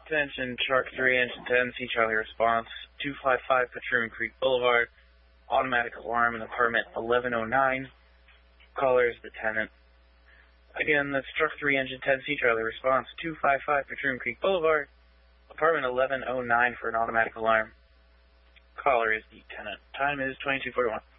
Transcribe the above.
Attention, Shark 3, Engine 10, Sea Charlie response, 255 Patroon Creek Boulevard, automatic alarm in apartment 1109. Caller is the tenant. Again, that's Shark 3, Engine 10, Sea Charlie response, 255 Patroon Creek Boulevard, apartment 1109 for an automatic alarm. Caller is the tenant. Time is 22:41.